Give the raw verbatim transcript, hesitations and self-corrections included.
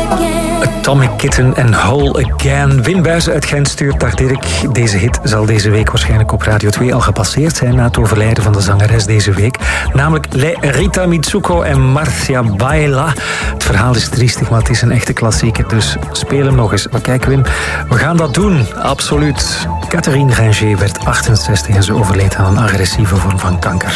Atomic Kitten en Whole Again. Wim Buijzen uit Gent stuurt naar Dirk. Deze hit zal deze week waarschijnlijk op Radio twee al gepasseerd zijn na het overlijden van de zangeres deze week. Namelijk Rita Mitsuko en Marcia Baila. Het verhaal is triestig, maar het is een echte klassieker. Dus speel hem nog eens. Maar kijk Wim, we gaan dat doen. Absoluut. Catherine Ringer werd achtenzestig en ze overleed aan een agressieve vorm van kanker.